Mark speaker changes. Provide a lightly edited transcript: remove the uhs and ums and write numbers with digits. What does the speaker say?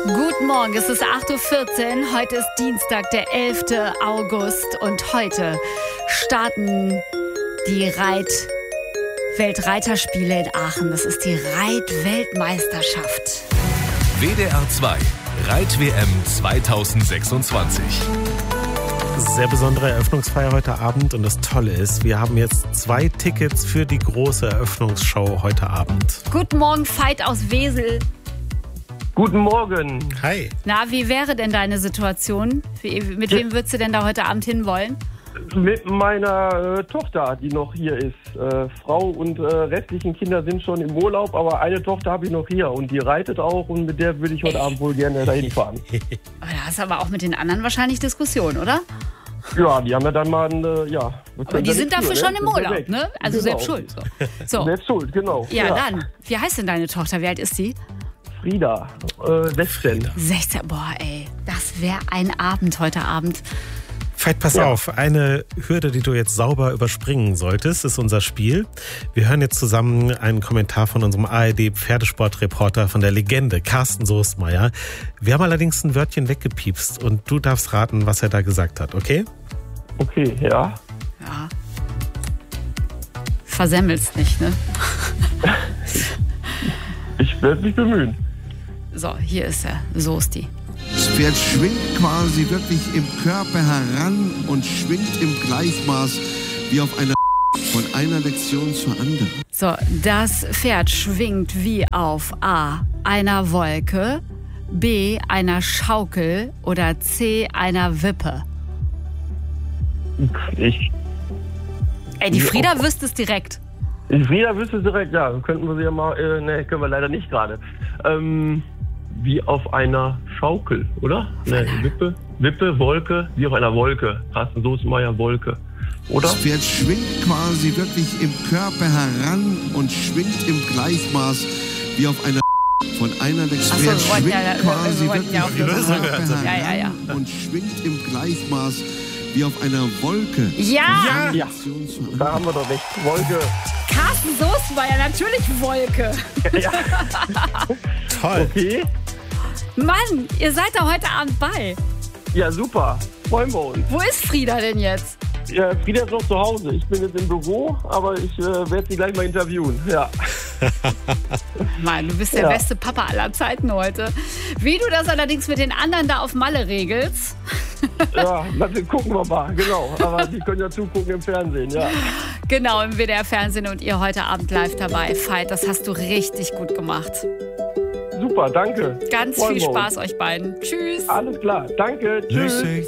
Speaker 1: Guten Morgen, es ist 8.14 Uhr. Heute ist Dienstag, der 11. August. Und heute starten die Weltreiterspiele in Aachen. Das ist die Reitweltmeisterschaft.
Speaker 2: WDR 2 Reit-WM 2026.
Speaker 3: Sehr besondere Eröffnungsfeier heute Abend und das Tolle ist, wir haben jetzt 2 Tickets für die große Eröffnungsshow heute Abend.
Speaker 1: Guten Morgen, Veit aus Wesel.
Speaker 4: Guten Morgen.
Speaker 3: Hi.
Speaker 1: Na, wie wäre denn deine Situation? Mit wem würdest du denn da heute Abend hinwollen?
Speaker 4: Mit meiner Tochter, die noch hier ist. Frau und restlichen Kinder sind schon im Urlaub, aber eine Tochter habe ich noch hier und die reitet auch und mit der würde ich heute Abend wohl gerne dahin fahren.
Speaker 1: Da hast du aber auch mit den anderen wahrscheinlich Diskussion, oder?
Speaker 4: Ja, die haben ja dann mal
Speaker 1: Aber die sind dafür schon im Urlaub, ne? Also
Speaker 4: genau.
Speaker 1: selbst schuld. So.
Speaker 4: Selbst schuld, genau.
Speaker 1: Ja, dann. Wie heißt denn deine Tochter? Wie alt ist sie?
Speaker 4: Frieda, 16.
Speaker 1: 16, boah ey, das wäre ein Abend heute Abend.
Speaker 3: Veit, pass auf, eine Hürde, die du jetzt sauber überspringen solltest, ist unser Spiel. Wir hören jetzt zusammen einen Kommentar von unserem ARD-Pferdesportreporter von der Legende, Carsten Soestmeier. Wir haben allerdings ein Wörtchen weggepiepst und du darfst raten, was er da gesagt hat, okay?
Speaker 4: Okay, ja.
Speaker 1: Ja. Versemmelst nicht, ne?
Speaker 4: Ich werde mich bemühen.
Speaker 1: So, hier ist er, Soesti.
Speaker 5: Das Pferd schwingt quasi wirklich im Körper heran und schwingt im Gleichmaß wie auf einer von einer Lektion zur anderen.
Speaker 1: So, das Pferd schwingt wie auf A, einer Wolke, B, einer Schaukel oder C, einer Wippe.
Speaker 4: Ey,
Speaker 1: die Frieda wüsste es direkt.
Speaker 4: Die Frieda wüsste es direkt, ja. Könnten wir sie ja mal, ne, können wir leider nicht gerade. Wie auf einer Schaukel, oder? Ne, Wippe, Wolke, wie auf einer Wolke. Carsten Soestmeier, Wolke, oder?
Speaker 5: Das Pferd schwingt quasi wirklich im Körper heran und schwingt im Gleichmaß wie auf einer von einer Lektion.
Speaker 1: Ach so,
Speaker 5: Das Pferd schwingt quasi
Speaker 1: wir wollten
Speaker 5: wirklich
Speaker 1: ja auch
Speaker 5: im
Speaker 1: die Lösung
Speaker 5: Körper
Speaker 1: hören.
Speaker 5: heran
Speaker 1: Ja.
Speaker 5: und schwingt im Gleichmaß wie auf einer Wolke.
Speaker 1: Ja!
Speaker 4: Ja, da haben wir doch recht. Wolke.
Speaker 1: Carsten Soestmeier, natürlich Wolke.
Speaker 4: Ja.
Speaker 3: Toll.
Speaker 4: Okay.
Speaker 1: Mann, ihr seid da heute Abend bei.
Speaker 4: Ja, super. Freuen wir uns.
Speaker 1: Wo ist Frieda denn jetzt?
Speaker 4: Ja, Frieda ist noch zu Hause. Ich bin jetzt im Büro, aber ich werde sie gleich mal interviewen. Ja.
Speaker 1: Mann, du bist der beste Papa aller Zeiten heute. Wie du das allerdings mit den anderen da auf Malle regelst.
Speaker 4: Ja, dann gucken wir mal, genau. Aber die können ja zugucken im Fernsehen, ja.
Speaker 1: Genau, im WDR-Fernsehen und ihr heute Abend live dabei. Veit, das hast du richtig gut gemacht.
Speaker 4: Super, danke.
Speaker 1: Ganz
Speaker 4: Freuen
Speaker 1: viel
Speaker 4: wir uns.
Speaker 1: Spaß euch beiden. Tschüss.
Speaker 4: Alles klar, danke. Tschüss.